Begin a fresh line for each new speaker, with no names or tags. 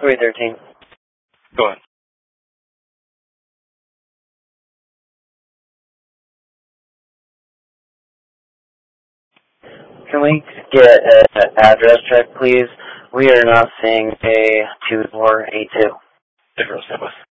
313.
Go ahead.
Can we get an address check, please? We are not seeing a 2482.
Address,